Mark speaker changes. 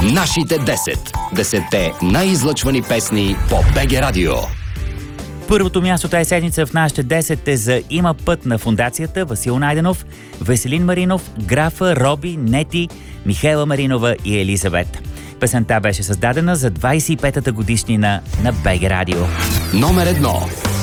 Speaker 1: Нашите 10. 10-те най-излъчвани песни по БГ Радио.
Speaker 2: Първото място тази седмица в нашите 10 е за "Има път" на фондацията Васил Найденов, Веселин Маринов, Графа, Роби, Нети, Михайла Маринова и Елизабет. Песента беше създадена за 25-та годишнина на БГ Радио.
Speaker 1: Номер 1.